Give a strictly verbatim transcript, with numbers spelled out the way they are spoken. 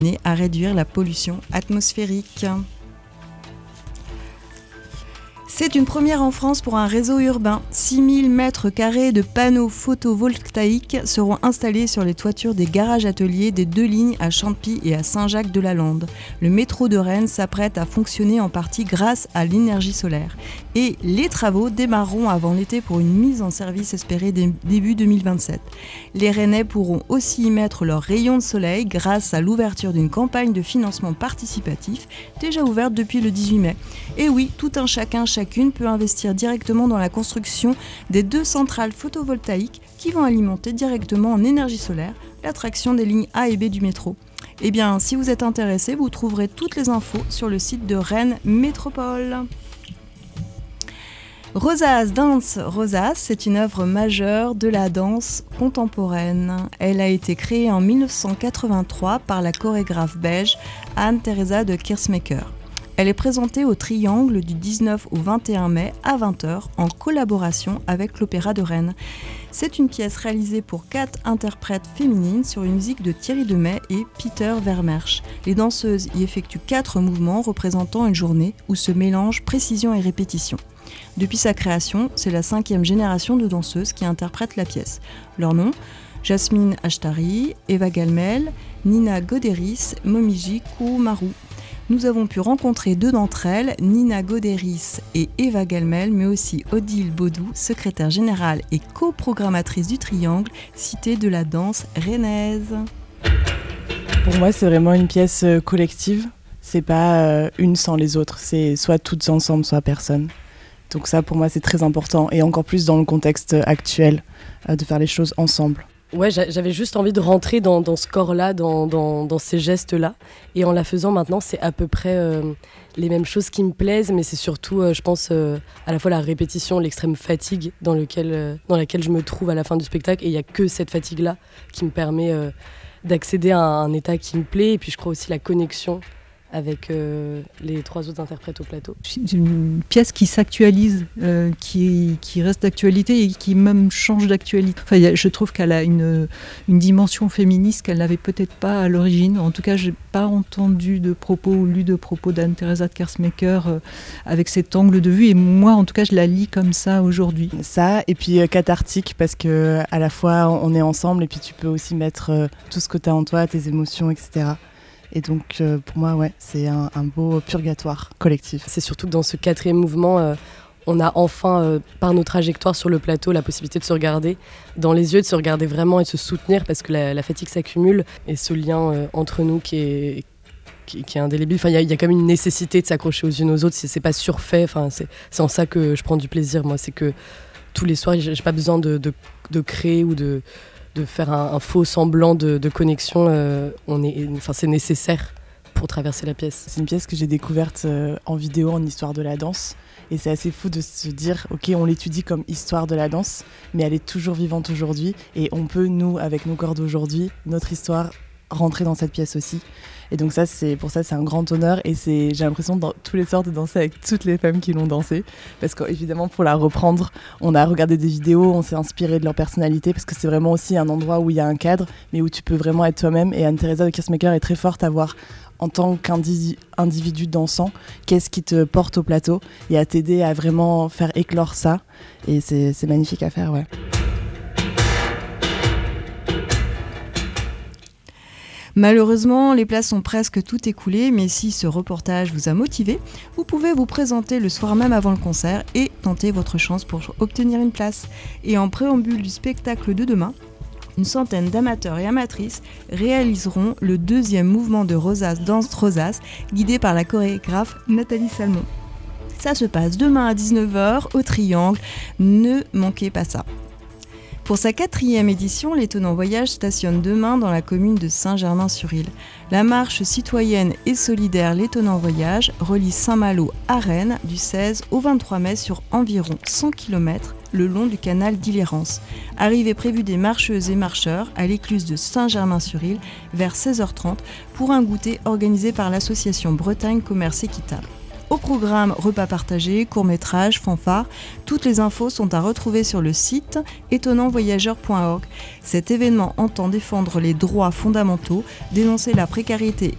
à réduire la pollution atmosphérique. C'est une première en France pour un réseau urbain. six mille mètres carrés de panneaux photovoltaïques seront installés sur les toitures des garages-ateliers des deux lignes à Champy et à Saint-Jacques-de-la-Lande. Le métro de Rennes s'apprête à fonctionner en partie grâce à l'énergie solaire. Et les travaux démarreront avant l'été pour une mise en service espérée dé- début deux mille vingt-sept. Les Rennais pourront aussi y mettre leurs rayons de soleil grâce à l'ouverture d'une campagne de financement participatif déjà ouverte depuis le dix-huit mai. Et oui, tout un chacun, chacune peut investir directement dans la construction des deux centrales photovoltaïques qui vont alimenter directement en énergie solaire l'attraction des lignes A et B du métro. Eh bien, si vous êtes intéressé, vous trouverez toutes les infos sur le site de Rennes Métropole. Rosas Dance. Rosas, c'est une œuvre majeure de la danse contemporaine. Elle a été créée en dix-neuf cent quatre-vingt-trois par la chorégraphe belge Anne-Theresa de Keersmaeker. Elle est présentée au Triangle du dix-neuf au vingt et un mai à vingt heures en collaboration avec l'Opéra de Rennes. C'est une pièce réalisée pour quatre interprètes féminines sur une musique de Thierry Demey et Peter Vermersch. Les danseuses y effectuent quatre mouvements représentant une journée où se mélangent précision et répétition. Depuis sa création, c'est la cinquième génération de danseuses qui interprètent la pièce. Leurs noms : Jasmine Ashtari, Eva Galmel, Nina Goderis, Momiji Koumarou. Nous avons pu rencontrer deux d'entre elles, Nina Goderis et Eva Galmel, mais aussi Odile Baudou, secrétaire générale et coprogrammatrice du Triangle, cité de la danse rennaise. Pour moi, c'est vraiment une pièce collective. C'est pas euh, une sans les autres. C'est soit toutes ensemble, soit personne. Donc ça, pour moi, c'est très important. Et encore plus dans le contexte actuel, euh, de faire les choses ensemble. Ouais, j'avais juste envie de rentrer dans, dans ce corps-là, dans, dans, dans ces gestes-là. Et en la faisant maintenant, c'est à peu près euh, les mêmes choses qui me plaisent, mais c'est surtout, euh, je pense, euh, à la fois la répétition, l'extrême fatigue dans, lequel, euh, dans laquelle je me trouve à la fin du spectacle. Et il n'y a que cette fatigue-là qui me permet euh, d'accéder à un, un état qui me plaît. Et puis je crois aussi la connexion avec euh, les trois autres interprètes au plateau. C'est une pièce qui s'actualise, euh, qui, qui reste d'actualité et qui même change d'actualité. Enfin, y a, je trouve qu'elle a une, une dimension féministe qu'elle n'avait peut-être pas à l'origine. En tout cas, je n'ai pas entendu de propos ou lu de propos d'Anne-Theresa de Keersmaeker euh, avec cet angle de vue. Et moi, en tout cas, je la lis comme ça aujourd'hui. Ça, et puis euh, cathartique, parce qu'à la fois, on est ensemble et puis tu peux aussi mettre euh, tout ce que tu as en toi, tes émotions, et cetera. Et donc, euh, pour moi, ouais, c'est un, un beau purgatoire collectif. C'est surtout que dans ce quatrième mouvement, euh, on a enfin, euh, par nos trajectoires sur le plateau, la possibilité de se regarder dans les yeux, de se regarder vraiment et de se soutenir parce que la, la fatigue s'accumule. Et ce lien euh, entre nous qui est, qui, qui est indélébile, enfin, il y, y a comme une nécessité de s'accrocher aux unes aux autres, c'est, c'est pas surfait. Enfin, c'est, c'est en ça que je prends du plaisir, moi. C'est que tous les soirs, j'ai, j'ai pas besoin de, de, de créer ou de... de faire un, un faux semblant de, de connexion, euh, on est, enfin, c'est nécessaire pour traverser la pièce. C'est une pièce que j'ai découverte euh, en vidéo, en histoire de la danse. Et c'est assez fou de se dire, ok, on l'étudie comme histoire de la danse, mais elle est toujours vivante aujourd'hui. Et on peut, nous, avec nos corps d'aujourd'hui, notre histoire, rentrer dans cette pièce aussi. Et donc ça, c'est, pour ça, c'est un grand honneur. Et c'est, j'ai l'impression dans tous les soirs de danser avec toutes les femmes qui l'ont dansé. Parce qu'évidemment, pour la reprendre, on a regardé des vidéos, on s'est inspiré de leur personnalité. Parce que c'est vraiment aussi un endroit où il y a un cadre, mais où tu peux vraiment être toi-même. Et Anne-Theresa de Keersmaeker est très forte à voir, en tant qu'individu dansant, qu'est-ce qui te porte au plateau. Et à t'aider à vraiment faire éclore ça. Et c'est, c'est magnifique à faire, ouais. Malheureusement, les places sont presque toutes écoulées, mais si ce reportage vous a motivé, vous pouvez vous présenter le soir même avant le concert et tenter votre chance pour obtenir une place. Et en préambule du spectacle de demain, une centaine d'amateurs et amatrices réaliseront le deuxième mouvement de Rosas Danse Rosas, guidé par la chorégraphe Nathalie Salmon. Ça se passe demain à dix-neuf heures au Triangle, ne manquez pas ça. Pour sa quatrième édition, l'Étonnant Voyage stationne demain dans la commune de Saint-Germain-sur-Île. La marche citoyenne et solidaire L'Étonnant Voyage relie Saint-Malo à Rennes du seize au vingt-trois mai sur environ cent kilomètres le long du canal d'Illérance. Arrivée prévue des marcheuses et marcheurs à l'écluse de Saint-Germain-sur-Île vers seize heures trente pour un goûter organisé par l'association Bretagne Commerce Équitable. Au programme, repas partagés, courts-métrages, fanfares, toutes les infos sont à retrouver sur le site étonnant voyageur point org. Cet événement entend défendre les droits fondamentaux, dénoncer la précarité